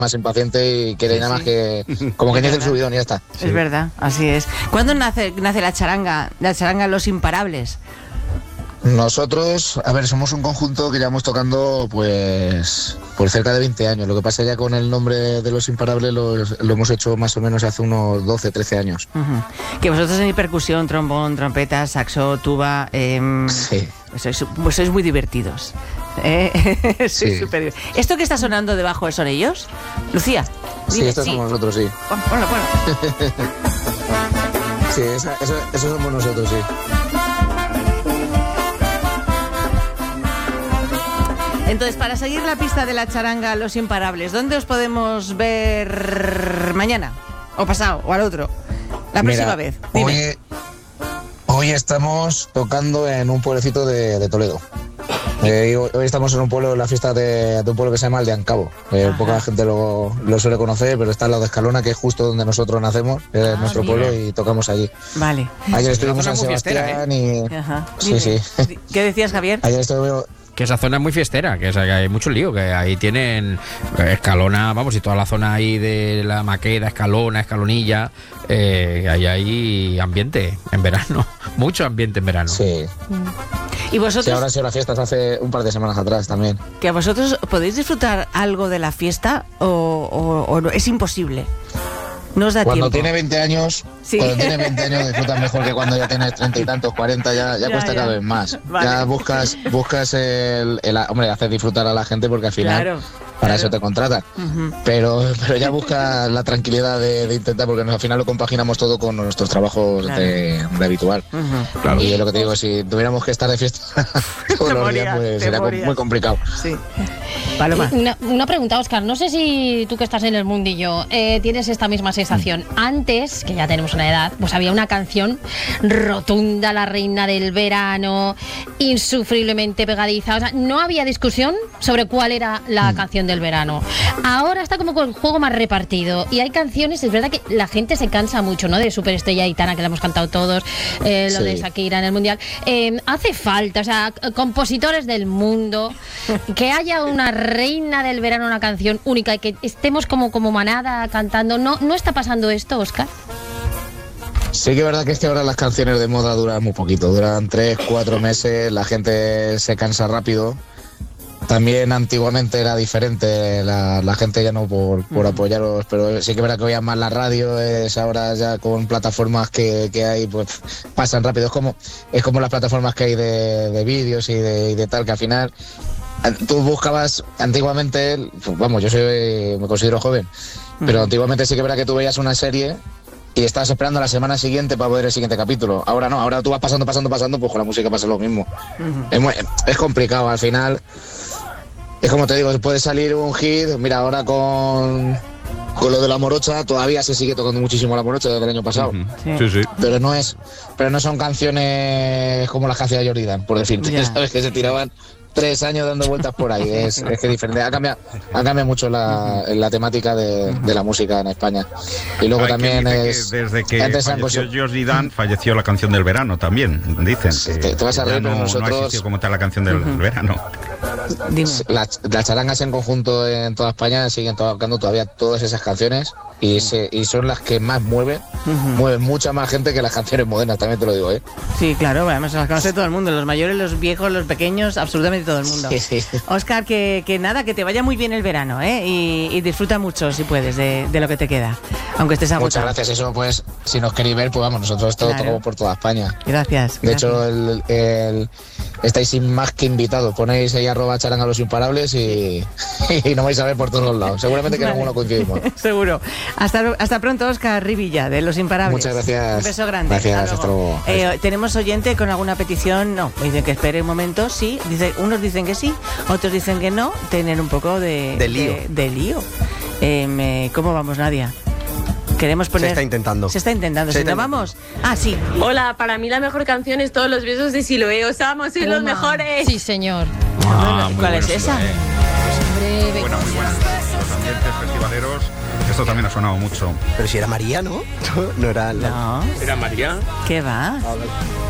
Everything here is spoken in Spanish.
más impaciente y quiere nada más que como que nace el subidón y ya está. Es verdad, así es. ¿Cuándo nace la charanga Los Imparables? Nosotros, a ver, somos un conjunto que llevamos tocando pues por cerca de 20 años. Lo que pasa ya con el nombre de Los Imparables lo hemos hecho más o menos hace unos 12, 13 años. Que vosotros tenéis percusión, trombón, trompeta, saxo, tuba. Sí. Sois muy divertidos. Sí. Súper. ¿Esto que está sonando debajo son ellos? Lucía. Sí, estos somos nosotros, sí. Ponlo. Sí, eso somos nosotros, sí. Entonces, para seguir la pista de la charanga Los Imparables, ¿dónde os podemos ver mañana? ¿O pasado? ¿O al otro? La próxima vez. Dime. Hoy estamos tocando en un pueblecito de Toledo. Hoy estamos en un pueblo, la fiesta de un pueblo que se llama Aldeancabo. Poca gente lo suele conocer, pero está al lado de Escalona, que es justo donde nosotros nacemos, es nuestro pueblo, y tocamos allí. Vale. Ayer estuvimos en San Sebastián y... Ajá. Sí. ¿Qué decías, Javier? Ayer estuvimos... Que esa zona es muy fiestera, que hay mucho lío, que ahí tienen Escalona, vamos, y toda la zona ahí de la Maqueda, Escalona, Escalonilla, hay ambiente en verano, mucho ambiente en verano. Sí. ¿Y vosotros? Sí, ahora han sido las fiestas hace un par de semanas atrás también. ¿Que a vosotros podéis disfrutar algo de la fiesta o no? Es imposible? No os da cuando tiempo. Tiene 20 años, sí. Cuando tiene 20 años disfrutas mejor que cuando ya tienes 30 y tantos, 40, ya cuesta cada vez más. Vale. Ya buscas hombre, hacer disfrutar a la gente porque al final para eso te contratan. Pero ya buscas la tranquilidad de intentar, porque al final lo compaginamos todo con nuestros trabajos de habitual. Claro. Y lo que te digo, si tuviéramos que estar de fiesta todos los días, pues sería muy complicado. Sí. Paloma. Una pregunta, Óscar. No sé si tú, que estás en el mundillo, tienes esta misma sensación. Antes, que ya tenemos una edad, pues había una canción rotunda, la reina del verano, insufriblemente pegadiza. O sea, no había discusión sobre cuál era la canción del verano. Ahora está como con el juego más repartido. Y hay canciones, es verdad que la gente se cansa mucho, ¿no? De Superestrella Gitana, que la hemos cantado todos, lo de Shakira en el Mundial. Hace falta, o sea, compositores del mundo, que haya una reina del verano, una canción única, y que estemos como manada cantando. ¿No está pasando esto, Óscar? Sí que es verdad que es que ahora las canciones de moda duran muy poquito, duran 3, 4 meses, la gente se cansa rápido. También antiguamente era diferente, la gente ya no por apoyaros, pero sí que es verdad que oían más la radio, es ahora ya con plataformas que hay, pues pasan rápido. Es como las plataformas que hay de vídeos y de tal, que al final tú buscabas antiguamente, pues vamos, me considero joven, pero antiguamente sí que es verdad que tú veías una serie y estabas esperando la semana siguiente para ver el siguiente capítulo. Ahora no, ahora tú vas pasando, pues con la música pasa lo mismo. Es complicado, al final. Es como te digo, puede salir un hit. Mira, ahora con lo de la morocha todavía se sigue tocando muchísimo la morocha desde el año pasado. Sí. Pero no son canciones como las que hacía Jordi Dan, por decirte, ¿sabes? Que se tiraban 3 años dando vueltas por ahí. Es que diferente. Ha cambiado mucho la temática de la música en España. Y luego también desde que falleció Jordi Dan, falleció la canción del verano también, dicen. Te vas a reír, pero nosotros... No ha existido como tal la canción del verano. Las charangas en conjunto en toda España siguen tocando todavía todas esas canciones y son las que más mueven mucha más gente que las canciones modernas, también te lo digo, ¿eh? Sí, claro, además las conoce todo el mundo, los mayores, los viejos, los pequeños, absolutamente todo el mundo. Sí. Óscar, que te vaya muy bien el verano, ¿eh? Y disfruta mucho, si puedes, de lo que te queda, aunque estés agotado. Muchas gracias, eso pues, si nos queréis ver, pues vamos, nosotros todos tocamos por toda España. Gracias. De hecho, estáis sin más que invitados, ponéis ahí @charanga Los Imparables y nos vais a ver por todos los lados. Seguramente que en alguno coincidimos. Seguro. Hasta pronto, Óscar Rivilla, de Los Imparables. Muchas gracias. Un beso grande. Gracias, hasta luego. ¿Tenemos oyente con alguna petición? No, dicen que espere un momento, sí. Unos dicen que sí, otros dicen que no. Tienen un poco de lío. ¿Cómo vamos, Nadia? Queremos poner... Se está intentando. ¿Si no vamos? Ah, sí. Hola, para mí la mejor canción es Todos los besos de Siloé. Os amo, sois los mejores. Sí, señor. ¿Cuál es esa? Muy buena. Los ambientes festivaleros, esto también ha sonado mucho. Pero si era María, ¿no? No era... No. ¿Era María? ¿Qué va?